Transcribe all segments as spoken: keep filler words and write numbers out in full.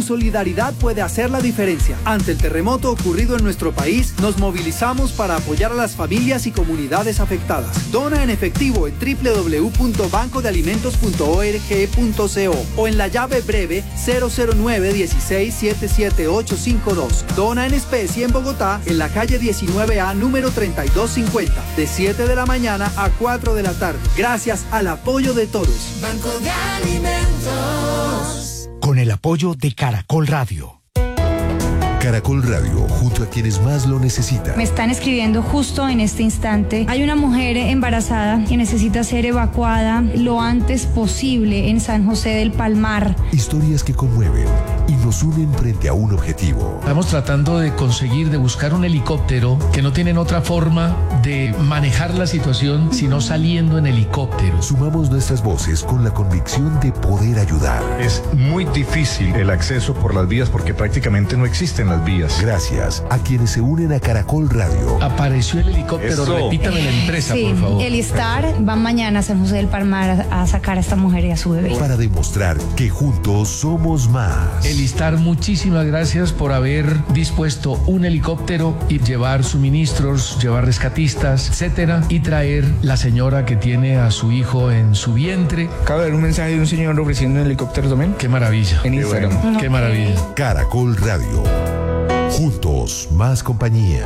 solidaridad puede hacer la diferencia. Ante el terremoto ocurrido en nuestro país, nos movilizamos para apoyar a las familias y comunidades afectadas. Dona en efectivo en doble u doble u doble u punto banco de alimentos punto org punto co o en la llave breve cero cero nueve uno seis siete siete ocho cinco dos. Dona en especie en Bogotá, en la calle diecinueve A, número treinta y dos cincuenta, de siete de la mañana a cuatro de la tarde. Gracias al apoyo de todos. Banco de Alimentos. Con el apoyo de Caracol Radio. Caracol Radio, junto a quienes más lo necesitan. Me están escribiendo justo en este instante. Hay una mujer embarazada que necesita ser evacuada lo antes posible en San José del Palmar. Historias que conmueven y nos unen frente a un objetivo. Estamos tratando de conseguir, de buscar un helicóptero que no tienen otra forma de manejar la situación sino saliendo en helicóptero. Sumamos nuestras voces con la convicción de poder ayudar. Es muy difícil el acceso por las vías porque prácticamente no existen las vías. Gracias a quienes se unen a Caracol Radio. Apareció el helicóptero, Eso. repítame la empresa, Sí, por favor. el Istar va mañana a San José del Palmar a, a sacar a esta mujer y a su bebé. Para demostrar que juntos somos más. El Istar, muchísimas gracias por haber dispuesto un helicóptero y llevar suministros, llevar rescatistas, etcétera, y traer la señora que tiene a su hijo en su vientre. Acabo de ver un mensaje de un señor ofreciendo un helicóptero también. Qué maravilla. En Instagram. Bueno. Qué maravilla. Caracol Radio. Juntos, más compañía.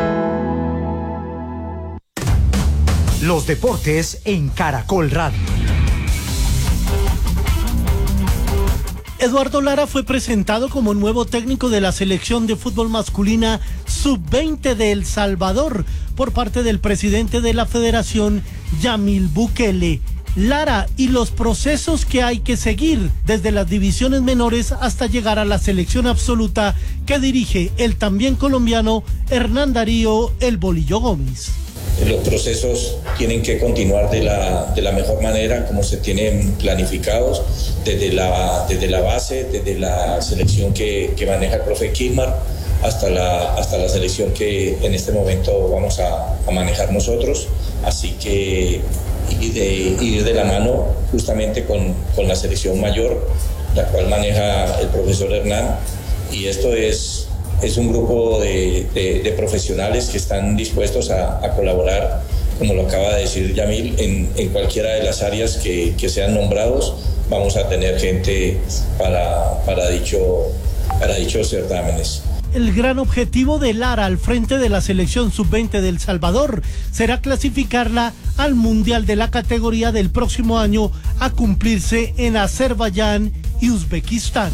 Los deportes en Caracol Radio. Eduardo Lara fue presentado como nuevo técnico de la selección de fútbol masculina sub veinte de El Salvador por parte del presidente de la federación, Yamil Bukele. Lara y los procesos que hay que seguir desde las divisiones menores hasta llegar a la selección absoluta que dirige el también colombiano Hernán Darío El Bolillo Gómez. Los procesos tienen que continuar de la, de la mejor manera, como se tienen planificados, desde la, desde la base, desde la selección que, que maneja el profe Kilmar, hasta la, hasta la selección que en este momento vamos a, a manejar nosotros. Así que y de ir de la mano justamente con, con la selección mayor, la cual maneja el profesor Hernán, y esto es, es un grupo de, de, de profesionales que están dispuestos a, a colaborar, como lo acaba de decir Yamil, en, en cualquiera de las áreas que, que sean nombrados. Vamos a tener gente para, para, dicho, para dichos certámenes. El gran objetivo de Lara al frente de la selección sub veinte de El Salvador será clasificarla al Mundial de la categoría del próximo año a cumplirse en Azerbaiyán y Uzbekistán.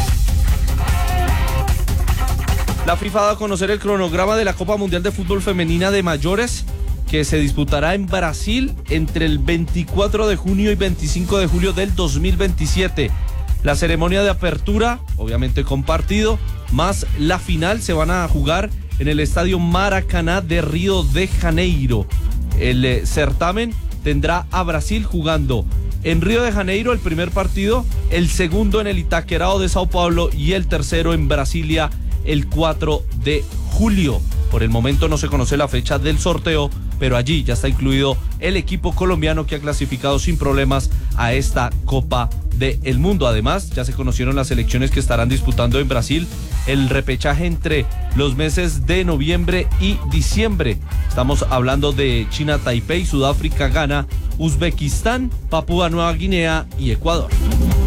La FIFA da a conocer el cronograma de la Copa Mundial de Fútbol Femenina de Mayores, que se disputará en Brasil entre el veinticuatro de junio y veinticinco de julio del dos mil veintisiete. La ceremonia de apertura, obviamente con partido, más la final se van a jugar en el Estadio Maracaná de Río de Janeiro. El eh, certamen tendrá a Brasil jugando en Río de Janeiro el primer partido, el segundo en el Itaquerão de Sao Paulo y el tercero en Brasilia el cuatro de julio. Por el momento no se conoce la fecha del sorteo, pero allí ya está incluido el equipo colombiano que ha clasificado sin problemas a esta Copa del Mundo. Además, ya se conocieron las selecciones que estarán disputando en Brasil el repechaje entre los meses de noviembre y diciembre. Estamos hablando de China, Taipei, Sudáfrica, Ghana, Uzbekistán, Papúa Nueva Guinea y Ecuador.